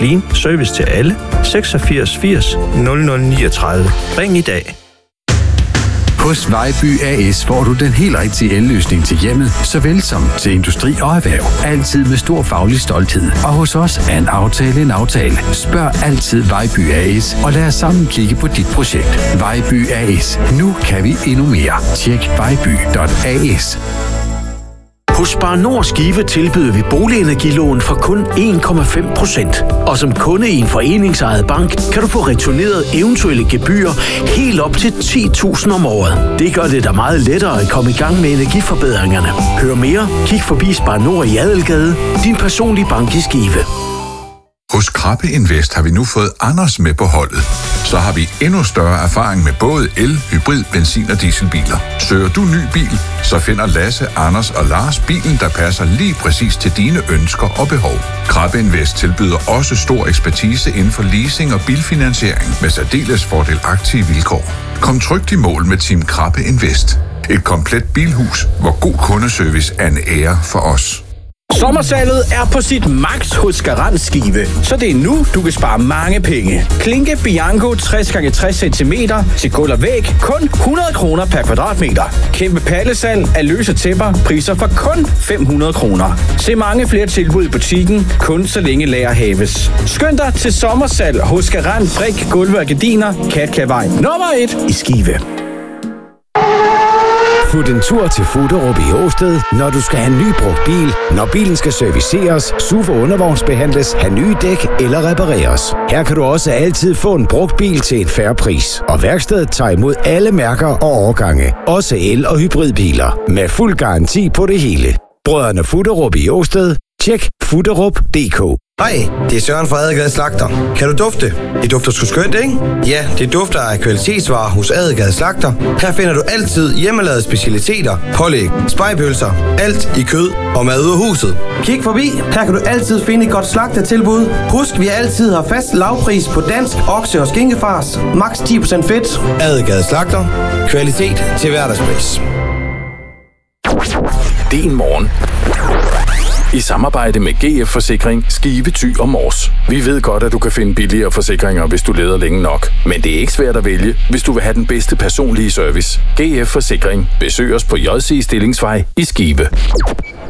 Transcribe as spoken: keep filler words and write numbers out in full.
Clean. Service til alle. seksogfirs firs nul nul niogtredive. Ring i dag. Hos Vejby A S får du den helt rigtige elløsning til hjemmet, såvel som til industri og erhverv. Altid med stor faglig stolthed. Og hos os er en aftale en aftale. Spørg altid Vejby A S, og lad os sammen kigge på dit projekt. Vejby A S. Nu kan vi endnu mere. Tjek vejby punktum a s. Hos Spar Nord Skive tilbyder vi boligenergilån for kun en komma fem procent. Og som kunde i en foreningsejet bank, kan du få returneret eventuelle gebyrer helt op til ti tusind om året. Det gør det da meget lettere at komme i gang med energiforbedringerne. Hør mere, kig forbi Spar Nord i Adelgade, din personlige bank i Skive. Hos Krabbe Invest har vi nu fået Anders med på holdet. Så har vi endnu større erfaring med både el, hybrid, benzin og dieselbiler. Søger du ny bil, så finder Lasse, Anders og Lars bilen, der passer lige præcis til dine ønsker og behov. Krabbe Invest tilbyder også stor ekspertise inden for leasing og bilfinansiering med særdeles fordelagtige vilkår. Kom trygt i mål med Team Krabbe Invest. Et komplet bilhus, hvor god kundeservice er en ære for os. Sommersalget er på sit max hos Garant Skive, så det er nu, du kan spare mange penge. Klinke Bianco tres gange tres centimeter til gulv og væg, kun hundrede kroner per kvadratmeter. Kæmpe pallesalg af løse tæpper, priser for kun fem hundrede kroner. Se mange flere tilbud i butikken, kun så længe lager haves. Skynd dig til sommersalg hos Garant Brik, Gulve og Gardiner, Katkavej nummer et i Skive. Fut en tur til Fuderup i Åsted, når du skal have en ny brugt bil, når bilen skal serviceres, S U V og undervognsbehandles, have nye dæk eller repareres. Her kan du også altid få en brugt bil til en fair pris. Og værkstedet tager imod alle mærker og årgange, også el- og hybridbiler, med fuld garanti på det hele. Brødrene Fuderup i Åsted. Tjek fuderup punktum d k. Hej, det er Søren fra Adelgade Slagter. Kan du dufte? Det dufter sgu skønt, ikke? Ja, det dufter af kvalitetsvarer hos Adelgade Slagter. Her finder du altid hjemmelavede specialiteter, pålæg, spegepølser, alt i kød og mad ud af huset. Kig forbi, her kan du altid finde et godt slagtertilbud. Husk, vi altid har fast lavpris på dansk okse- og skinkefars. Max ti procent fedt. Adelgade Slagter. Kvalitet til hverdagspris. Din morgen. I samarbejde med G F Forsikring, Skive, Thy og Mors. Vi ved godt, at du kan finde billigere forsikringer, hvis du leder længe nok. Men det er ikke svært at vælge, hvis du vil have den bedste personlige service. G F Forsikring. Besøg os på J C Stillingsvej i Skive.